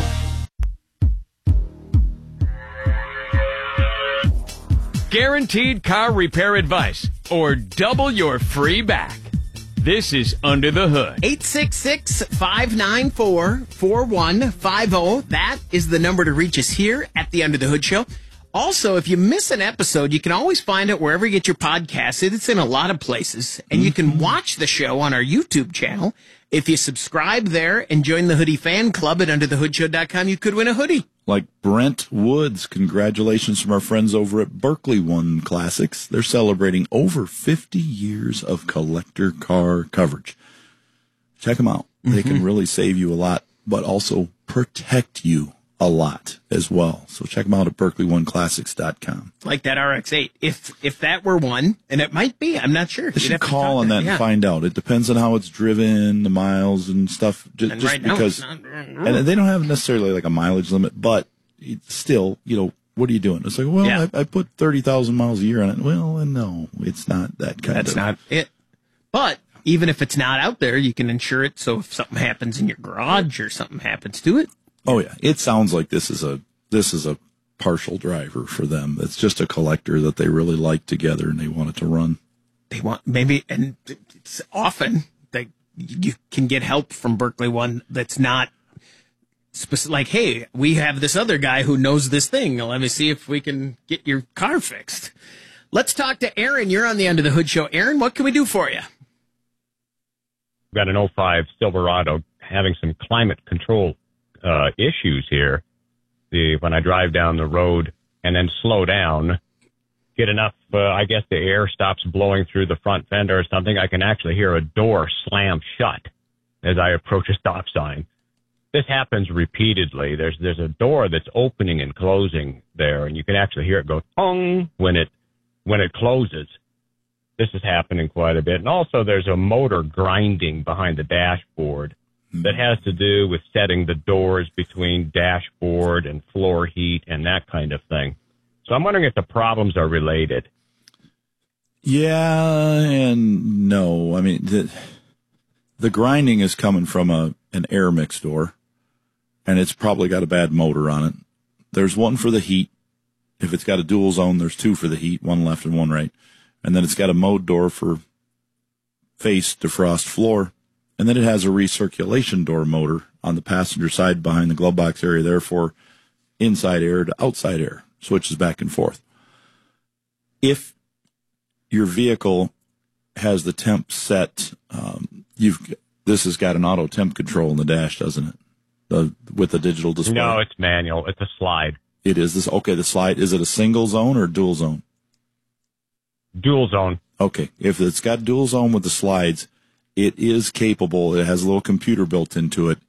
F: Guaranteed car repair advice or double your free back. This is Under the Hood.
B: eight six six, five nine four, four one five zero. That is the number to reach us here at the Under the Hood Show. Also, if you miss an episode, you can always find it wherever you get your podcasts. It's in a lot of places. And you can watch the show on our YouTube channel. If you subscribe there and join the Hoodie Fan Club at under the hood show dot com, you could win a hoodie.
A: Like Brent Woods, congratulations from our friends over at Berkeley One Classics. They're celebrating over fifty years of collector car coverage. Check them out. Mm-hmm. They can really save you a lot, but also protect you a lot as well. So check them out at berkeley one classics dot com.
B: Like that R X eight. If if that were one, and it might be, I'm not sure.
A: They should call on that and yeah. find out. It depends on how it's driven, the miles and stuff. Just,
B: and
A: just
B: right
A: because,
B: now it's not,
A: and they don't have necessarily like a mileage limit, but it's still, you know, what are you doing? It's like, well, yeah. I, I put thirty thousand miles a year on it. Well, no, it's not that kind
B: That's
A: of.
B: That's not it. But even if it's not out there, you can insure it. So if something happens in your garage or something happens to it.
A: Oh yeah, it sounds like this is a this is a partial driver for them. It's just a collector that they really like together and they want it to run.
B: They want maybe, and it's often they you can get help from Berkeley One that's not specific. Like, hey, we have this other guy who knows this thing. Let me see if we can get your car fixed. Let's talk to Aaron. You're on the Under the Hood Show. Aaron, what can we do for you?
O: Got an oh five Silverado having some climate control Uh, issues here. The when I drive down the road and then slow down, get enough, uh, I guess the air stops blowing through the front fender or something, I can actually hear a door slam shut as I approach a stop sign. This happens repeatedly. There's there's a door that's opening and closing there, and you can actually hear it go tong when it when it closes. This is happening quite a bit. And also there's a motor grinding behind the dashboard that has to do with setting the doors between dashboard and floor heat and that kind of thing. So I'm wondering if the problems are related.
A: Yeah and no. I mean, the, the grinding is coming from a an air mix door, and it's probably got a bad motor on it. There's one for the heat. If it's got a dual zone, there's two for the heat, one left and one right. And then it's got a mode door for face defrost floor. And then it has a recirculation door motor on the passenger side behind the glove box area there for inside air to outside air, switches back and forth. If your vehicle has the temp set, um, you've this has got an auto temp control in the dash, doesn't it? The with the digital display.
O: No, it's manual. It's a slide.
A: It is this. Okay, the slide. Is it a single zone or dual zone?
O: Dual zone.
A: Okay, if it's got dual zone with the slides, it is capable. It has a little computer built into it